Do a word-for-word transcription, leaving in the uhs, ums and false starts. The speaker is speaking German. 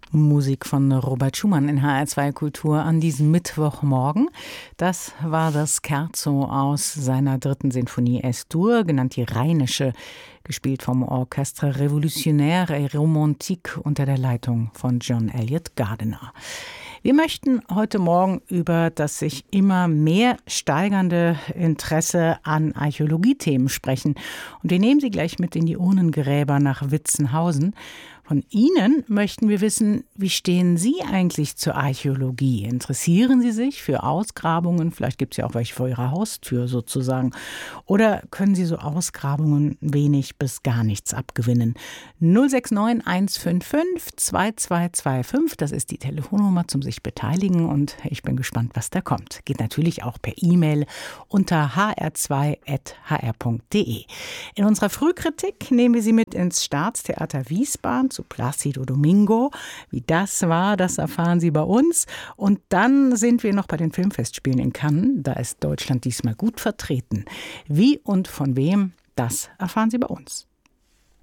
Musik von Robert Schumann in H R zwei Kultur an diesem Mittwochmorgen. Das war das Scherzo aus seiner dritten Sinfonie S-Dur, genannt die Rheinische, gespielt vom Orchestre Révolutionnaire et Romantique unter der Leitung von John Eliot Gardiner. Wir möchten heute Morgen über das sich immer mehr steigernde Interesse an Archäologiethemen sprechen. Und wir nehmen Sie gleich mit in die Urnengräber nach Witzenhausen. Von Ihnen möchten wir wissen, wie stehen Sie eigentlich zur Archäologie? Interessieren Sie sich für Ausgrabungen? Vielleicht gibt es ja auch welche vor Ihrer Haustür sozusagen. Oder können Sie so Ausgrabungen wenig bis gar nichts abgewinnen? null sechs neun eins fünf fünf zwei zwei zwei fünf, das ist die Telefonnummer zum sich beteiligen. Und ich bin gespannt, was da kommt. Geht natürlich auch per E-Mail unter h r zwei at h r punkt d e. In unserer Frühkritik nehmen wir Sie mit ins Staatstheater Wiesbaden zu Plácido Domingo. Wie das war, das erfahren Sie bei uns. Und dann sind wir noch bei den Filmfestspielen in Cannes. Da ist Deutschland diesmal gut vertreten. Wie und von wem, das erfahren Sie bei uns.